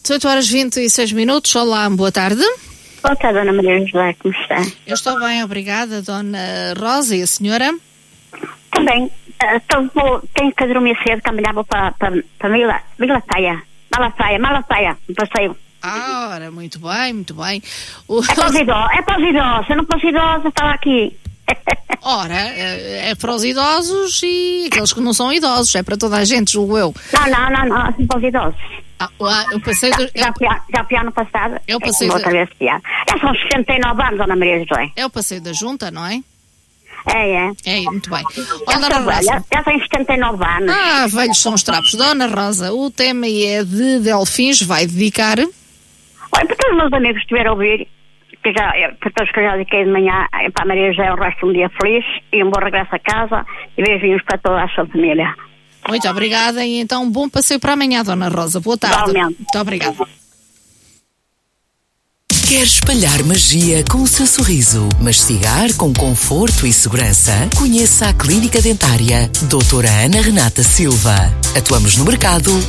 18 horas 26 minutos. Olá, boa tarde. Boa tarde, Dona Maria José, como está? Eu estou bem, obrigada, Dona Rosa. E a senhora? Também. Tenho que dormir cedo, que amanhã vou para Malafaia, um passeio. Ora, muito bem, muito bem. É para os idosos, eu não posso idosa, estava aqui. Ora, é para os idosos e aqueles que não são idosos, é para toda a gente, julgo eu. Não, é para os idosos. Eu passei do... Já fui ano passado. Eu passei outra vez este ano. São 69 anos, Dona Maria José. É o passeio da junta, não é? É. É, muito bem. Dona Rosa. Já tem 79 anos. Velhos são os trapos. Dona Rosa, o tema é de Delfins, vai dedicar? Olha, para todos os meus amigos que estiveram a ouvir, para todos que eu já dediquei de manhã, para a Maria José, o resto de um dia feliz, e um bom regresso a casa, e beijinhos para toda a sua família. Muito obrigada, e então um bom passeio para amanhã, Dona Rosa. Boa tarde. Igualmente. Muito obrigada. Quer espalhar magia com o seu sorriso, mastigar com conforto e segurança? Conheça a Clínica Dentária Doutora Ana Renata Silva. Atuamos no mercado